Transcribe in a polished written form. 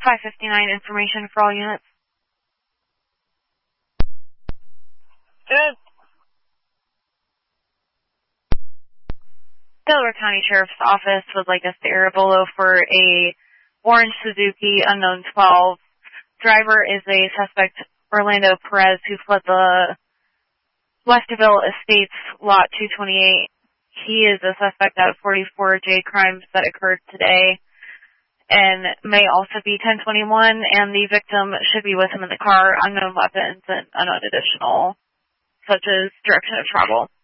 559 information for all units. Good. Delaware County Sheriff's Office would like us to Arabolo for a orange Suzuki unknown 12. Driver is a suspect, Orlando Perez, who fled the Westerville Estates Lot 228. He is a suspect out of 44J crimes that occurred today and may also be 1021, and the victim should be with him in the car, unknown weapons, and unknown additional, such as direction of travel.